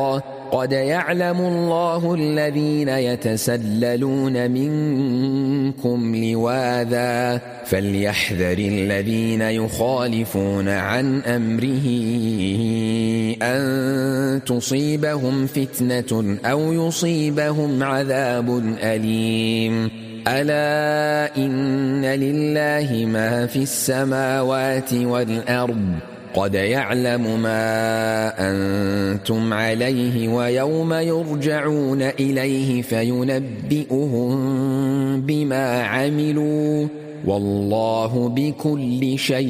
قد يعلم الله الذين يتسللون منكم لواذا فليحذر الذين يخالفون عن أمره أن تصيبهم فتنة أو يصيبهم عذاب أليم ألا إن لله ما في السماوات والأرض قد يعلم ما أنتم عليه ويوم يرجعون إليه فينبئهم بما عملوا والله بكل شيء